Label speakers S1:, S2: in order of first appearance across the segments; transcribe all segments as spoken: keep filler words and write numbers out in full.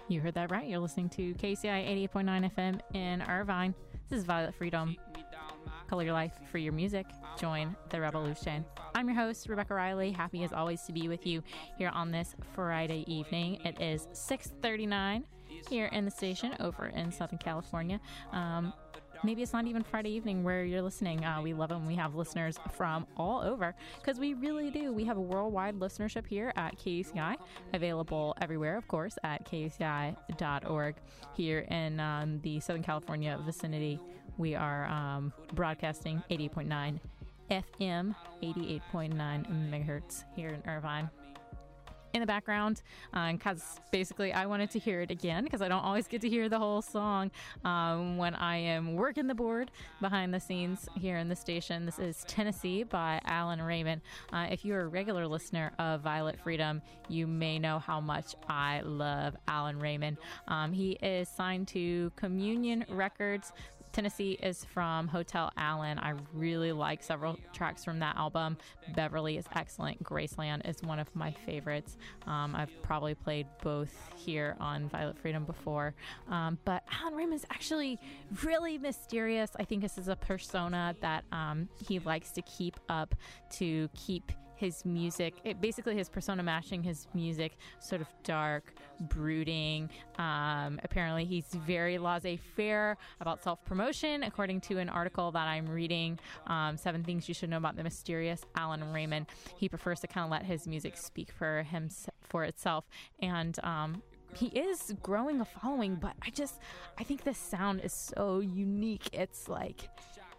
S1: You heard that right. You're listening to K C I eighty-eight point nine F M in Irvine. This is Violet Freedom. Color your life, free your music. Join the revolution. I'm your host, Rebecca Riley. Happy as always to be with you here on this Friday evening. It is six thirty-nine here in the station over in Southern California. Um, maybe it's not even Friday evening where you're listening. Uh, we love them. We have listeners from all over because we really do. We have a worldwide listenership here at K C I, available everywhere, of course, at K C I dot org. Here in um, the Southern California vicinity, we are um, broadcasting eighty-eight point nine F M, eighty-eight point nine megahertz here in Irvine. In the background, because uh, basically I wanted to hear it again because I don't always get to hear the whole song um, when I am working the board behind the scenes here in the station. This is Tennessee by Alan Raymond. Uh, if you're a regular listener of Violet Freedom, you may know how much I love Alan Raymond. Um, he is signed to Communion Records. Tennessee is from Hotel Allen. I really like several tracks from that album. Beverly is excellent. Graceland is one of my favorites. Um, I've probably played both here on Violet Freedom before. Um, but Alan Raymond is actually really mysterious. I think this is a persona that um, he likes to keep up to keep his music, it, basically his persona matching his music, sort of dark, brooding. Um, apparently he's very laissez-faire about self-promotion, according to an article that I'm reading, um, Seven Things You Should Know About the Mysterious Alan Raymond. He prefers to kind of let his music speak for him, for itself. And um, he is growing a following, but I just, I think this sound is so unique. It's like,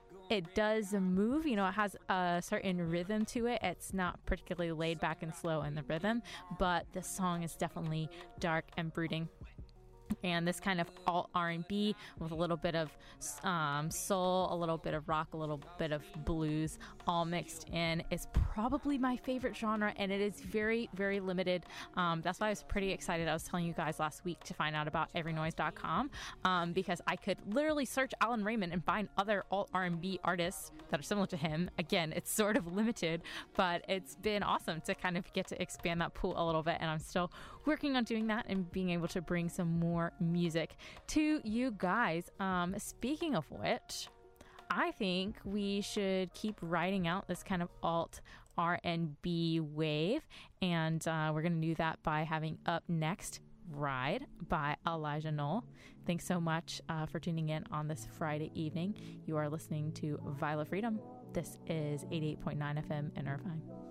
S1: it does move, you know, it has a certain rhythm to it. It's not particularly laid back and slow in the rhythm, but the song is definitely dark and brooding. And this kind of alt R and B with a little bit of um, soul, a little bit of rock, a little bit of blues, all mixed in is probably my favorite genre, and it is very, very limited. Um, that's why I was pretty excited. I was telling you guys last week to find out about every noise dot com um, because I could literally search Alan Raymond and find other alt R and B artists that are similar to him. Again, it's sort of limited, but it's been awesome to kind of get to expand that pool a little bit, and I'm still working on doing that and being able to bring some more music to you guys. Um, speaking of which, I think we should keep riding out this kind of alt R and B wave, and uh, we're going to do that by having up next Ride by Elijah Knoll. Thanks so much uh, for tuning in on this Friday evening. You are listening to Violet Freedom. This is eighty-eight point nine F M in Irvine.